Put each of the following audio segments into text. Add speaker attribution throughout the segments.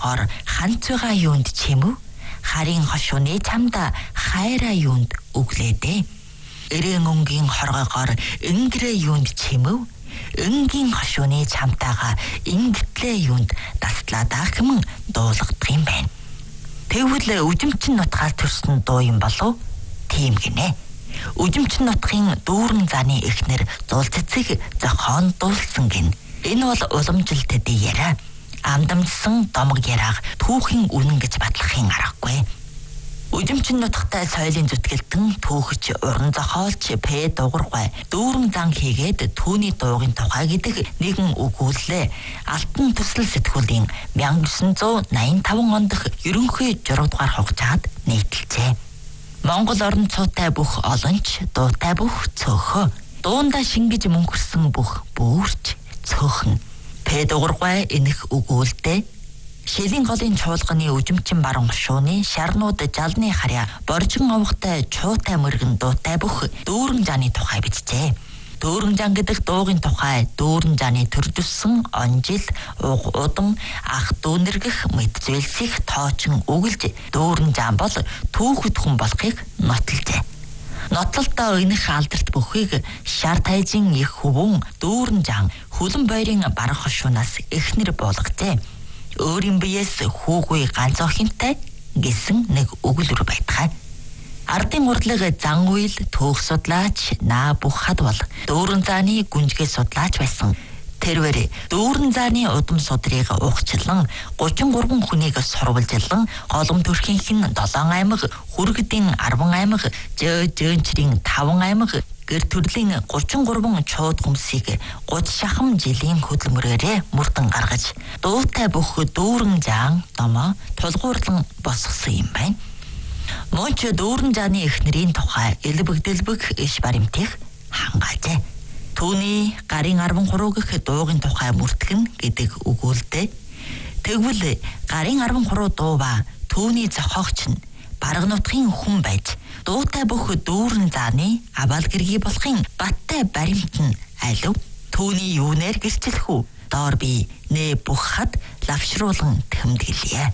Speaker 1: болохоор ханц байгаа юунд чимв? Харийн хошууны чамда хайраа юунд өглөөдэй. Эрээн өнгийн хоргоогоор ингэрээ юунд чимв? Өнгийн хошууны чамтайгаа ингэтлээ юунд таслаад ахман дуулгадах юм байна. Тэгвэл үжимчин нутгаас төрсөн дуу юм болов? Тийм гинэ. Үжимчин нутгийн дүүрэн зааны эхнэр зул цэцэг зохион дуулсан гин. Энэ бол уламжилтдын яриа. Амдамжсан домог яриаг түүхийн үнэн гэж батлахын аргагүй. Үжимчин нутагтай соёлын зүтгэлтэн түүхч уран зохиолч П. Дугуйгай дүүрэн зан хийгээд түүний дуугийн тухай гэдэг нэгэн өгүүллээ. Алтан төсөл сэтгүүлийн 1985 онд ерөнхий 6 дугаар хугацаанд нийтэлжээ. Монгол орон цуутай бүх олонч, дуутай бүх цөөхөө, дуунда шингэж мөнгөрсөн бүх бүүрч цөөхөн. П. Дугуйгай энэх өгүүлдэ шилийн голын чуулганы үжимчин баруун шууны шарнууд жалны харьяа боржин овогтой чуутай мөргэн дуутай бүх дүүрэн зааны тухай бичжээ. Дүүрэн зан гэдэг дуугийн тухай дүүрэн зааны төржсөн онжил, уг удам, ах дүүнэргэх мэд зүйлсийг тоочин өгүүлж дүүрэн зан бол түүхэд хүн болохыг нотлжээ. Нотлолтоо энэх алдарт бүхийг шар тайжин их хөвөн дүүрэн зан хүлэн бойрын барах хошуунаас эхнэр болгожээ. Өөрийн биеэс хүүгүй ганц охинтой гэсэн нэг өгүүлбэр байтугай. Ардын урдлага зан уйл төөх судлаач наа Бухад бол дүүрэн зааны гүнжгээ судлаач байсан. Тэрвэр дүүрэн зааны удам судрыг ухчлан 33 хүнийг сурвалжлан голом төрхийнх нь 7 аймаг, хүргэдийн 10 аймаг, жөөнчрийн 5 аймаг, гэр төрлийн 33 чууд хүмсийг 30 шахам жилийн хөдөлмөрөөрөө мөрдөн гаргаж дуутай бүх дүүрэн заан домоо тулгуурлан босгосон юм байна. Мөнч дүүрэн зааны эхнэрийн тухай элбэг иш баримтыг хангаажээ. Түүний гарын 13 гэх дуугийн тухай мөртгэн гэдэг өгүүлдэ. Тэгвэл гарын 13 дуу ба түүний зохиогч нь бараг нутгийн хүн байж дуутай бүх дүүрэн зааны аваал гэргий болохын баттай баримт нь алив? Түүний юунээр гэрчлэх үү? Доор би нэ Бухад лавшруулан тэмдэглэе.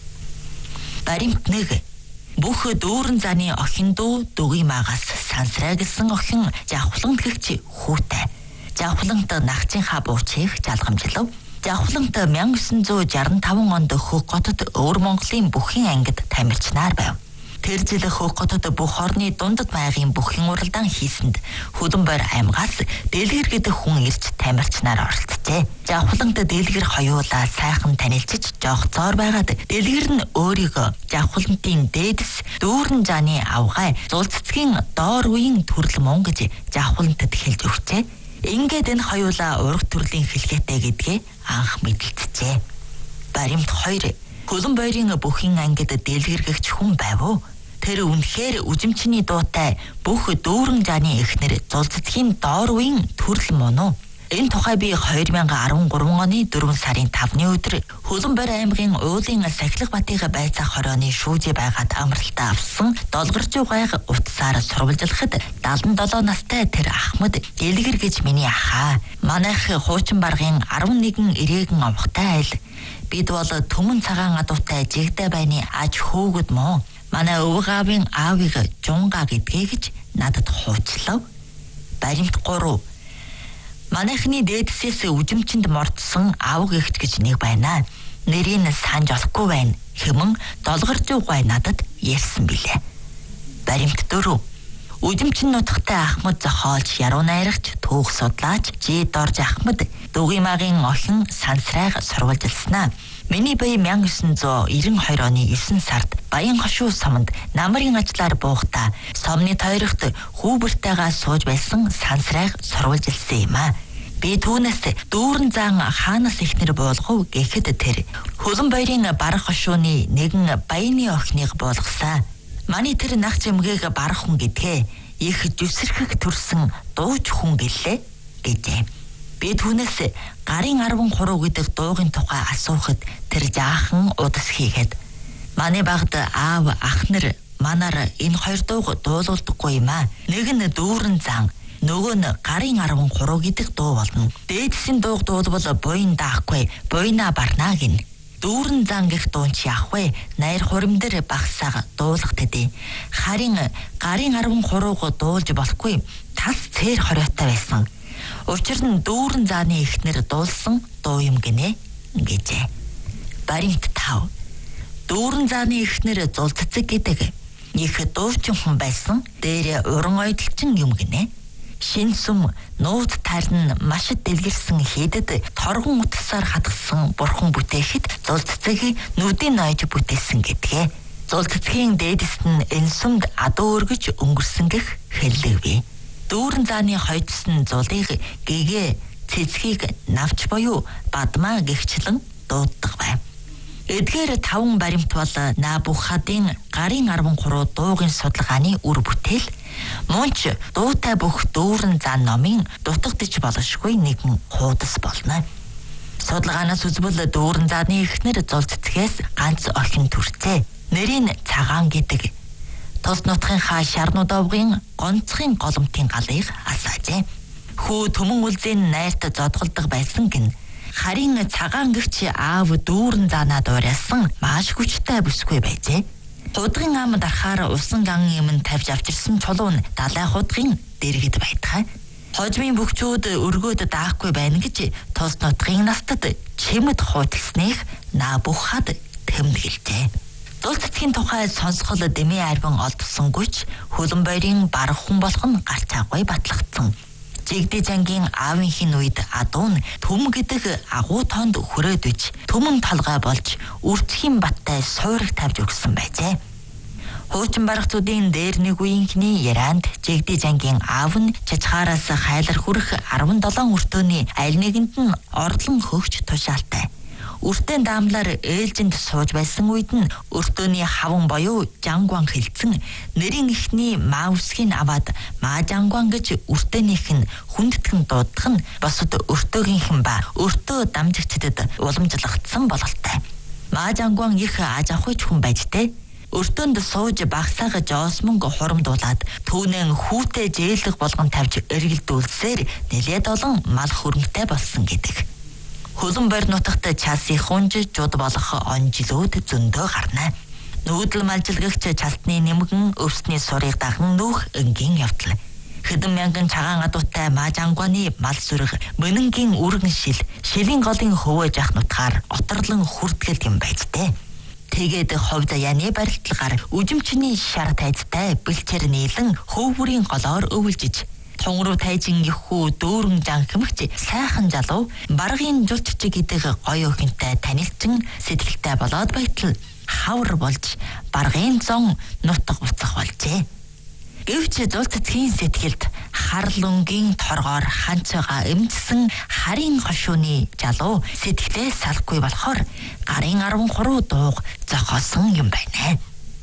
Speaker 1: Баримт 1. Бүх дүүрэн зааны охин дүү дүгий магаас сансраа гэсэн охин жавхлан гэгч хүүтэй. Жавхлант нахчинхаа буучийг жалгамжлав. Жавхлант 1965 онд Хөх хотод Өвөр Монголын бүхин ангид тамирчнаар байв. Тэр жил Хөх хотод бүх орны дундад байнгын бүхин уралдаан хийсэнд Хүлэн бойр аймгаас Дэлгэр гэдэг хүн ирж тамирчнаар оролцжээ. Жавхлант Дэлгэр хоёулаа сайхан танилцж жоох зоор байгаад Дэлгэр нь өөрийгөө Жавхлантын дээдэс дүүрэн зааны авгай зул цэцгийн доор үеийн төрөл мөн гэж Жавхлантад хэлж өгчээ. Ингээд энэ хоёулаа ураг төрлийн хэлгээтэй гэдгээ анх мэдэлцжээ. Баримт 2. Хүлэн бойрын бүхин ангид Дэлгэр гэгч хүн байв уу? Тэр үнэхээр үжимчний дуутай бүх дүүрэн зааны эхнэр зул цэцгийн доор үеийн төрөл мөн үү? Энэ тухай би 2013 оны 4 сарын 5-ны өдөр Хүлэн бойр аймгийн уулын Сахилга Батыг байцаах хорооны шүүжээ байгаад амралтаа авсан долгоржуу гайг утсаар сурвалжлахад 77 настай тэр Ахмад Дэлгэр гэж миний ахаа. Манайх хуучин баргын 11 ирээгэн овхтой айл. Бид бол төмөн цагаан адуутай жигдэ байны аж хөөгд мөн. Манай өвөг аавын аавыг Жунга гэдгээ гэж надад хуучлав. Баримт 3. Манайхны дээдсээс үжимчинд мордсон аав гэгч гэж нэг байна. Нэрийг санаж олохгүй байна. Хэмэн долгоржуу гай надад ярьсан билээ. Баримт 4. Үжимчин нутагтай Ахмад зохиолч, яруу найрагч, түүх судлаач Жи Дорж Ахмад Дүгий магийн охин сансрайг сурвалжилснаа. Миний бие 1992 оны 9 сард Баян хошуу сомонд намрын ажлаар буухтаа сомны тойрогт хүүбэртэйгээ сууж байсан сансрайг сурвалжилсан юм а. Би түүнээс дүүрэн зан хаанаас эхнэр болгов гэхэд тэр Хүлэн бойрын барах хошууны нэгэн баяны охиныг болгосон. Манай тэр нах жимгээг барах хүн гэдгээ их зүсэрхэг төрсөн дууч хүн гэлээ гэжээ. Би түүнээс гарын 13 гэдэг дуугийн тухай асуухад тэр жаахан удас хийгээд манай багт аав ахнар манаар энэ хоёр дууг дуулуулдаггүй юм а. Нэг нь дүүрэн зан, нөгөө нь гарын 13 гэдэг дуу болно. Дээдсийн дууг дуулбал буян даахгүй буйна барнаа гин. Дүүрэн зан гэх дуунч яах вэ? Найр хурим дээр багсаага дуулах төдий. Харин гарын 13-г дуулж болохгүй. Тас цээр хориотой байсан. Учир нь дүүрэн зааны эхнэр дуулсан дуу юм гинэ гэжээ. Баримт 5. Дүүрэн зааны эхнэр зул цэцэг гэдэг их дуучин хүн байсан. Дээр уран ойдолчин юм гинэ. Шин сүм нууц тарин маш дэлгэрсэн хийдэд торгон утсаар хатгсан бурхан бүтээхэд зул цэцгийг нүдийн ноёж бүтээсэн гэдгээ. Зул цэцгийн дээдэс нь энэ сүмд адуу өргөж өнгөрсөн гэх хэллэгвэ. Дүүрэн зааны хойдсон зулыг гэгээ цэцгийг навч буюу бадмаа гихчлэн дууддаг байв. Эдгээр 5 баримт бол Набухадын гарын 13 дуугийн судалгааны үр бүтээл. Мунч дуутай бүх дүүрэн зан номын дутагдж болшгүй нэгэн хуудас болно. Судалгаанаас үзвэл дүүрэн зааны эхнэр зул цэцгээс ганц охин төрцөө. Нэрийн цагаан гэдэг. Тус нутгийнхаа шарнууд овгийн гонцгийн голомтын галыг асаажээ. Хүү төмөн үлзийн найрт зодголдог байсан гин. Харин цагаан гэгч аав дүүрэн заанаа дуурайсан маш хүчтэй бүсгүй байжээ. Худгын ам дарахаар усан ган юм тавьж авчирсан чулуун далай худгын дэргэд байтгай. Хожмын бөхчүүд өргөөд даахгүй байна гэж тус нутгын настад чимэд хууталсныг Набухад тэмдэглэжээ. Зул цэцгийн тухай сонсгол дэмий арвин олдсонгүйч хөлөн бойрын барах хүн болох нь гарцаагүй батлагдсан. Жигди жангийн аавынхын үед адуу нь төм гэдэг агуу тоонд хүрээд иж төмөн толгой болж үрцхийн баттай суург тавьж өгсөн байжээ. Хуучин барагцуудын дээр нэг үеийнхний яранд жигди жангийн аав нь чачхаараас хайлар хүрэх 17 өртөөний аль нэгэнд нь орлон хөгч тушаалтай. Үртэн даамлаар ээлжинд сууж байсан үед нь өртөөний хаван боёо жангуан хилцэн нэрийн ихний маусгийн аваад маа жангуан гэж үртээнийх нь хүндэтгэн дуудах нь босод өртөөгийнхэн ба өртөө дамжигчдад уламжлагдсан бололтой. Маа жангуан их аж ахуйч хүн байжтэй. Өртөөнд сууж багсаага жоосмонг хурамдуулаад түүнэн хүүтэй зээлэг болгон тавьж эргэлдүүлсээр нэлээд олон мал хөрөнгөтэй болсон гэдэг. Хөлөн бойр нутагт часыг хунж жуд болох онжилүүд зөндөө гарна. Нүүдэл малжилгагч часны нэмгэн өвсний сурыг даган нүүх энгийн явдал. Хэдэн мянган цагаан адуутай маа жангуаны мал сүрэг мөнөнгийн үргэн шилийн голын хөвөөж ах нутгаар оторлон хүртгэл юм байжтэй. Тэгээд ховд яны барилтлагаар үжимчний шар тайзтай бэлчээр нийлэн хөвгүрийн голоор өвөлжиж тун руу тайжин ихүү дүүрэн жанхимгч сайхан залуу баргын жулччиг гэдэг гоё охинтой танилцсан сэтгэлтэй болоод байтал хавар болж баргын зон нутаг буцах болжээ. Гэвч зул цэцгийн сэтгэлд харл өнгийн торгоор ханцгаа эмчсэн харийн хошууны залуу сэтгэлээ салахгүй болохоор гарын 13 дууг зохиосон юм байна.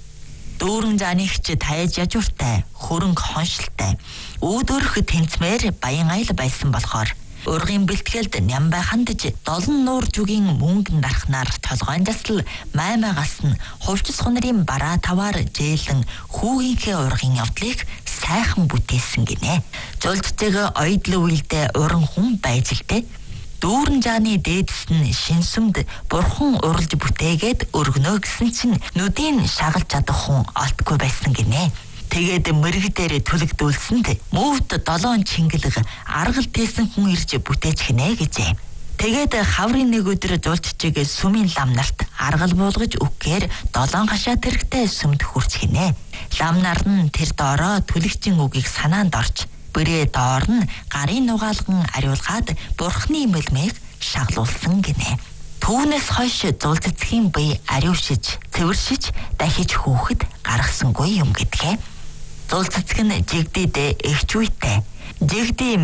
Speaker 1: Дүүрэн заанигч тайж яжууртай, хөрөнгө хоншилтай, үүдөрх тэнцмээр баян аял байсан болохоор ургын бэлтгэлд ням байхандж долон нуур жүгийн мөнгөн дарахнаар толгойн засал маймагаас нь хувьчс хунарын бараа таваар жээлэн хүүгийнхээ ургын явдлыг сайхан бүтээсэн гинэ. Жулцтэйг ойдл үйлдэ уран хүн байж л дээ. Дүүрэн зааны дээдэс нь шинсүмд бурхан уралж бүтээгээд өргөнөө гэсэн чинь нүдийн шагалж чадах хүн олтгүй байсан гинэ. Тэгээд мэрэг дээр төлөгдүүлсэнд мөвд 7 чингэлэг аргал тээсэн хүн ирж бүтээж гинэ гэжээ. Тэгээд хаврын нэг өдөр жуулччиг сүмийн лам нарт аргал буулгаж өгөхээр 7 гашаа тэрэгтэй сүмд хүрч гинэ. Лам нар нь тэр доороо төлөгчийн үгийг санаанд орж бүрээ доор нь гарын нугаалган ариулгаад бурхны мөлмийг шаглуулсан гинэ. Түүнээс хойш зул цэцгийн бие ариушиж, цэвэршиж дахиж хүүхэд гаргасангүй юм гэдгээ. Зул цэцэг нь жигдид эгч үйтэй. Жигди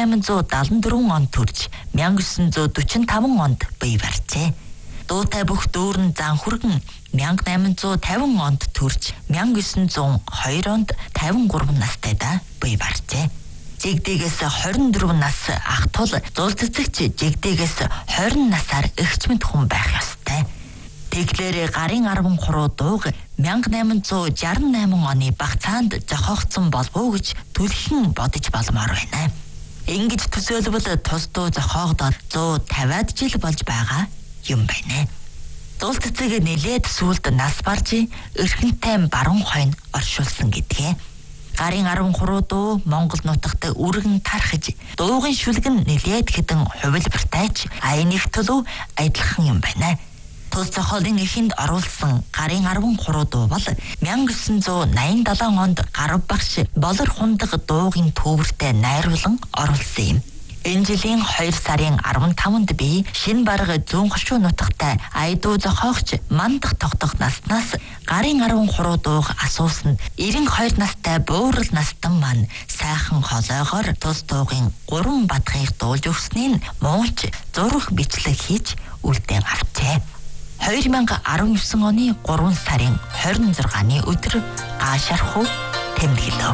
Speaker 1: 1874 онд төрж 1945 онд бие барьжээ. Дуутай бүх дүүрэн зан хүргэн 1850 онд төрж 1902 онд 53 настайдаа бие барьжээ. Жигдигээс 24 нас ах тул зул цэцэгч жигдигээс 20 насаар эгчмэд хүн байх ёстой. Тэглэр гарын 13 дууг 1868 оны багцаанд зохиогдсон болов гэж түлхэн бодож боломоор байна. Ингэж төсөөлбөл тус дуу зохиогдоод 150-аад жил болж байгаа юм байна. Зул цэцэг нэлээд сүлд нас барж эрхэнтэй баруун хойно оршуулсан гэдгээ. Гарын 13 дуу Монгол нутагт үргэн тархиж дуугын шүлгэн нэлээд хэдэн хувилбартайч аяных төлөв адилхан юм байна. Тус зохиолын эхэнд оруулсан гарын 13 дуу бол 1987 онд Гарав багш Болор хундаг дуугийн төвөртэй найруулан оруулсан юм. Энэ жилийн 2 сарын 15-нд би шинэ бараг зүүн хошуу нутагтай айдуу зохиогч мандах тогтох наснаас гарын 13 дууг асуусан 92 настай буурал настан маань сайхан хоолойгоор тус дуугийн 3 бадгыг дуулж өгснийн мууч зурх бичлэг хийж үлдээн авчээ. 2019 оны 3 сарын 26-ны өдөр Гаашархуу тэмдэглэв.